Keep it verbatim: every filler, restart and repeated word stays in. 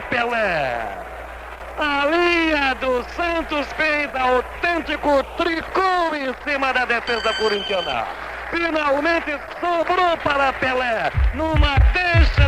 Pelé. A linha do Santos fez autêntico tricô em cima da defesa corintiana. Finalmente sobrou para Pelé, numa deixa